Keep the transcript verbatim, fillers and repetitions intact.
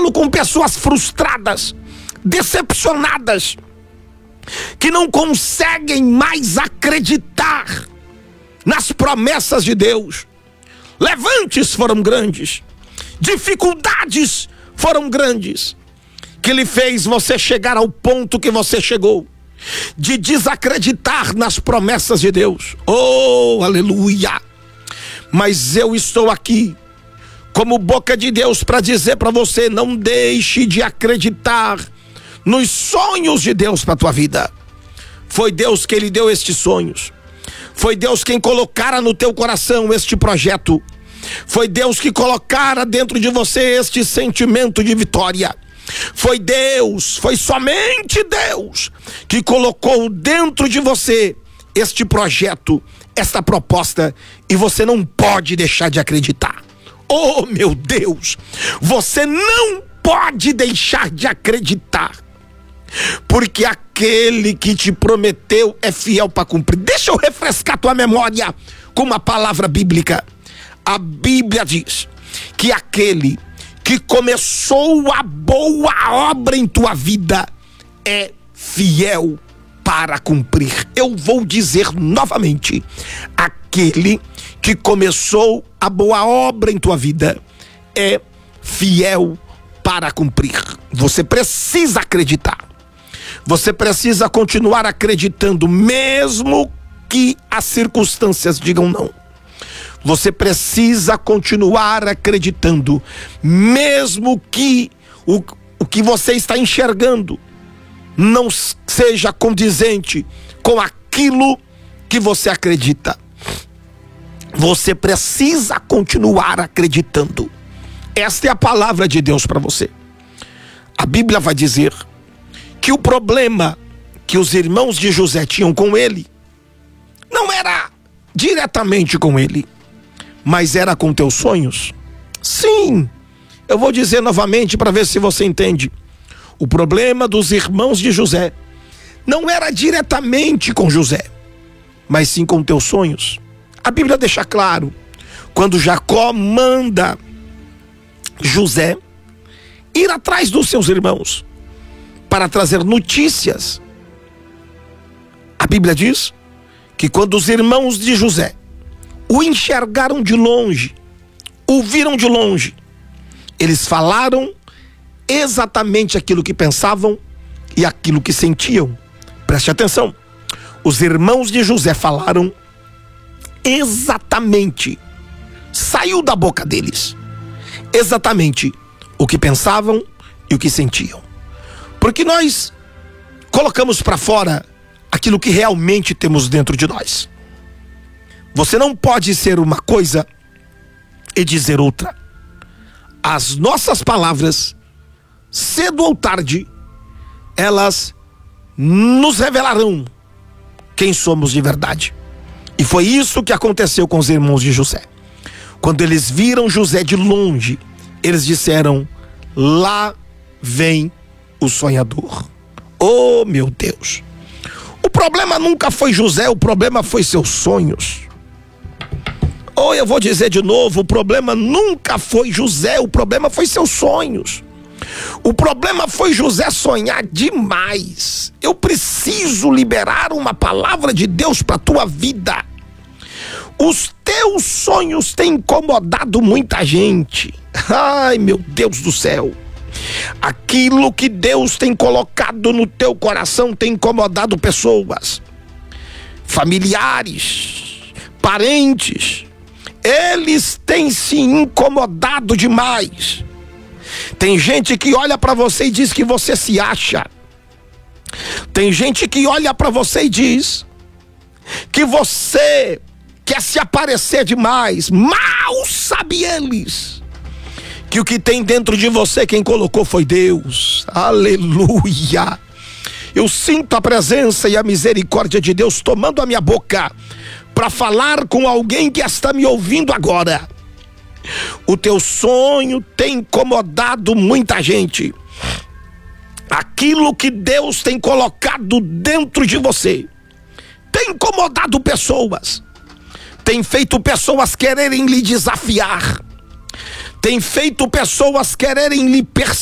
falo com pessoas frustradas, decepcionadas, que não conseguem mais acreditar nas promessas de Deus. Levantes foram grandes, dificuldades foram grandes, que lhe fez você chegar ao ponto que você chegou, de desacreditar nas promessas de Deus. Oh, aleluia! Mas eu estou aqui como boca de Deus para dizer para você: não deixe de acreditar nos sonhos de Deus para a tua vida. Foi Deus quem lhe deu estes sonhos. Foi Deus quem colocara no teu coração este projeto. Foi Deus que colocara dentro de você este sentimento de vitória. Foi Deus, foi somente Deus que colocou dentro de você este projeto, esta proposta, e você não pode deixar de acreditar. Oh, meu Deus, você não pode deixar de acreditar, porque aquele que te prometeu é fiel para cumprir. Deixa eu refrescar tua memória com uma palavra bíblica. A Bíblia diz que aquele que começou a boa obra em tua vida é fiel para cumprir. Eu vou dizer novamente: aquele que começou a boa obra em tua vida é fiel para cumprir. Você precisa acreditar. Você precisa continuar acreditando, mesmo que as circunstâncias digam não. Você precisa continuar acreditando, mesmo que o, o que você está enxergando não seja condizente com aquilo que você acredita. Você precisa continuar acreditando. Esta é a palavra de Deus para você. A Bíblia vai dizer que o problema que os irmãos de José tinham com ele não era diretamente com ele, mas era com teus sonhos. Sim, eu vou dizer novamente para ver se você entende. O problema dos irmãos de José não era diretamente com José, mas sim com teus sonhos. A Bíblia deixa claro, quando Jacó manda José ir atrás dos seus irmãos para trazer notícias, a Bíblia diz que quando os irmãos de José o enxergaram de longe, o viram de longe, eles falaram exatamente aquilo que pensavam e aquilo que sentiam. Preste atenção, os irmãos de José falaram exatamente, saiu da boca deles, exatamente o que pensavam e o que sentiam. Porque nós colocamos para fora aquilo que realmente temos dentro de nós. Você não pode ser uma coisa e dizer outra. As nossas palavras, cedo ou tarde, elas nos revelarão quem somos de verdade. E foi isso que aconteceu com os irmãos de José. Quando eles viram José de longe, eles disseram: lá vem o sonhador. Oh, meu Deus! O problema nunca foi José, o problema foi seus sonhos. Ou eu vou dizer de novo, o problema nunca foi José, o problema foi seus sonhos. O problema foi José sonhar demais. Eu preciso liberar uma palavra de Deus para a tua vida. Os teus sonhos têm incomodado muita gente. Ai, meu Deus do céu. Aquilo que Deus tem colocado no teu coração tem incomodado pessoas, familiares, parentes. Eles têm se incomodado demais. Tem gente que olha para você e diz que você se acha. Tem gente que olha para você e diz que você quer se aparecer demais. Mal sabe eles que o que tem dentro de você, quem colocou foi Deus. Aleluia! Eu sinto a presença e a misericórdia de Deus tomando a minha boca para falar com alguém que está me ouvindo agora. O teu sonho tem incomodado muita gente. Aquilo que Deus tem colocado dentro de você tem incomodado pessoas, tem feito pessoas quererem lhe desafiar, tem feito pessoas quererem lhe perseguir.